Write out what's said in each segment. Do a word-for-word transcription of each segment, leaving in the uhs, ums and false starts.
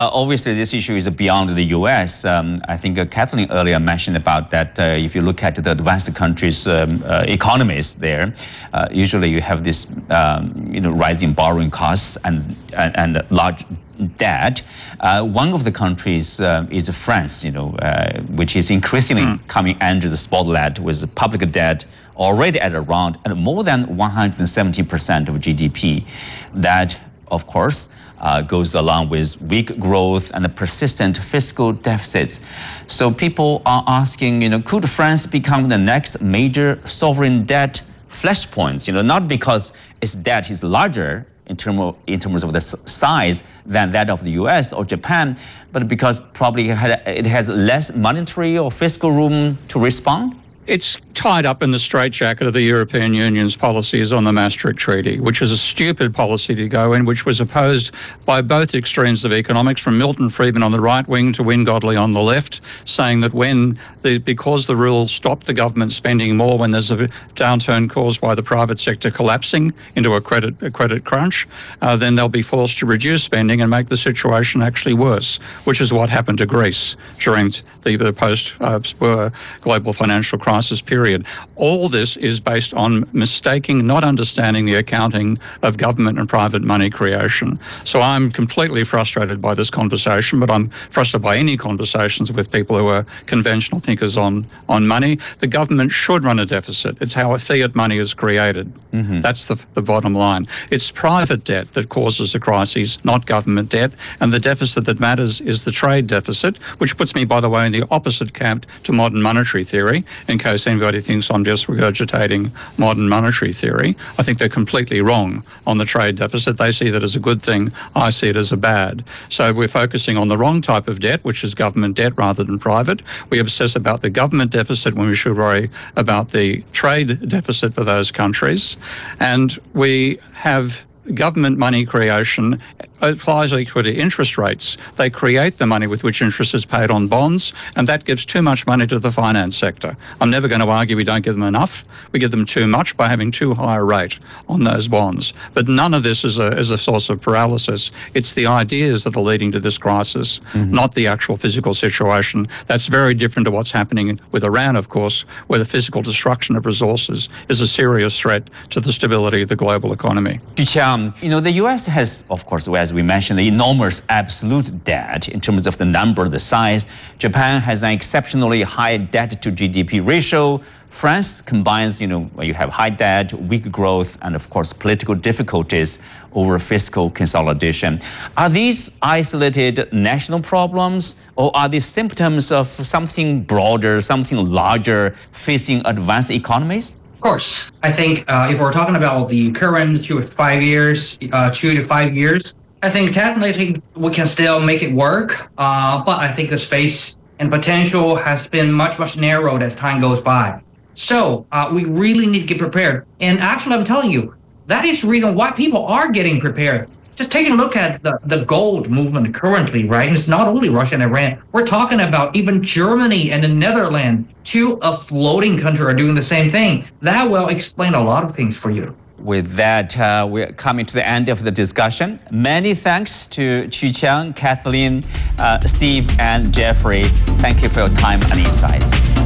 Uh, obviously, this issue is beyond the U S. Um, I think uh, Kathleen earlier mentioned about that uh, if you look at the advanced countries' um, uh, economies there, uh, usually you have this um, you know, rising borrowing costs and, and, and large debt. Uh, one of the countries uh, is France, you know, uh, which is increasingly mm. coming under the spotlight with public debt already at around and more than one hundred seventy percent of G D P. That, of course, uh, goes along with weak growth and persistent fiscal deficits. So people are asking, you know, could France become the next major sovereign debt flashpoint? You know, not because its debt is larger in, term of, in terms of the size than that of the U S or Japan, but because probably it has less monetary or fiscal room to respond? It's tied up in the straitjacket of the European Union's policies on the Maastricht Treaty, which is a stupid policy to go in, which was opposed by both extremes of economics, from Milton Friedman on the right wing to Wynne Godley on the left, saying that when the, because the rules stop the government spending more when there's a downturn caused by the private sector collapsing into a credit a credit crunch, uh, then they'll be forced to reduce spending and make the situation actually worse, which is what happened to Greece during the, the post-global uh, financial crisis period. All this is based on mistaking, not understanding the accounting of government and private money creation. So I'm completely frustrated by this conversation, but I'm frustrated by any conversations with people who are conventional thinkers on, on money. The government should run a deficit. It's how fiat money is created. Mm-hmm. That's the, the bottom line. It's private debt that causes the crises, not government debt. And the deficit that matters is the trade deficit, which puts me, by the way, in the opposite camp to modern monetary theory, in case anybody thinks I'm just regurgitating modern monetary theory. I think they're completely wrong on the trade deficit. They see that as a good thing. I see it as a bad. So we're focusing on the wrong type of debt, which is government debt rather than private. We obsess about the government deficit when we should worry about the trade deficit for those countries. And we have government money creation applies equally to interest rates. They create the money with which interest is paid on bonds, and that gives too much money to the finance sector. I'm never going to argue we don't give them enough. We give them too much by having too high a rate on those bonds. But none of this is a, is a source of paralysis. It's the ideas that are leading to this crisis, mm-hmm. not the actual physical situation. That's very different to what's happening with Iran, of course, where the physical destruction of resources is a serious threat to the stability of the global economy. Um, you know, the U S has, of course, as we mentioned, the enormous absolute debt in terms of the number, the size. Japan has an exceptionally high debt to G D P ratio. France combines, you know, you have high debt, weak growth, and of course, political difficulties over fiscal consolidation. Are these isolated national problems, or are these symptoms of something broader, something larger facing advanced economies? Of course, I think uh, if we're talking about the current two to five years, uh, two to five years, I think technically we can still make it work. Uh, but I think the space and potential has been much, much narrowed as time goes by. So uh, we really need to get prepared. And actually, I'm telling you, that is the reason why people are getting prepared. Just take a look at the, the gold movement currently, right? And it's not only Russia and Iran. We're talking about even Germany and the Netherlands, two a floating country, are doing the same thing. That will explain a lot of things for you. With that, uh, we're coming to the end of the discussion. Many thanks to Qiqiang, Kathleen, uh, Steve, and Jeffrey. Thank you for your time and insights.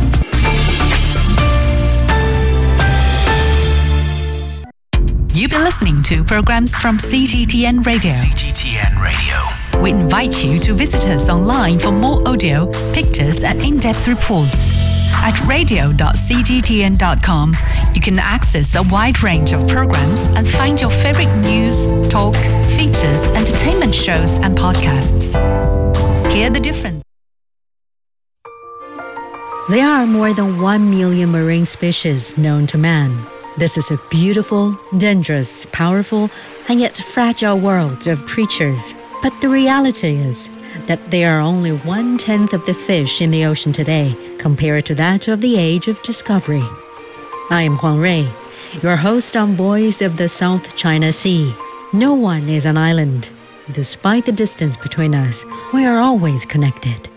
You've been listening to programs from C G T N Radio. C G T N Radio. We invite you to visit us online for more audio, pictures, and in-depth reports. At radio dot c g t n dot com, you can access a wide range of programs and find your favorite news, talk, features, entertainment shows, and podcasts. Hear the difference. There are more than one million marine species known to man. This is a beautiful, dangerous, powerful, and yet fragile world of creatures. But the reality is that there are only one-tenth of the fish in the ocean today compared to that of the age of discovery. I am Huang Rui, your host on Voice of the South China Sea. No one is an island. Despite the distance between us, we are always connected.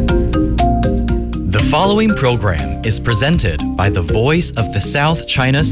The following program is presented by the Voice of the South China Sea.